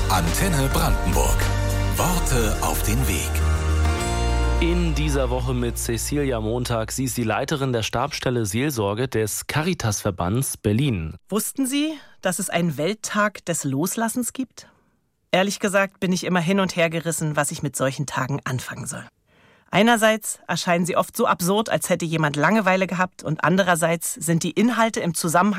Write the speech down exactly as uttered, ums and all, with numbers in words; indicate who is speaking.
Speaker 1: Antenne Brandenburg. Worte auf den Weg.
Speaker 2: In dieser Woche mit Cecilia Montag. Sie ist die Leiterin der Stabsstelle Seelsorge des Caritasverbands Berlin.
Speaker 3: Wussten Sie, dass es einen Welttag des Loslassens gibt? Ehrlich gesagt bin ich immer hin und her gerissen, was ich mit solchen Tagen anfangen soll. Einerseits erscheinen sie oft so absurd, als hätte jemand Langeweile gehabt, und andererseits sind die Inhalte im Zusammenhang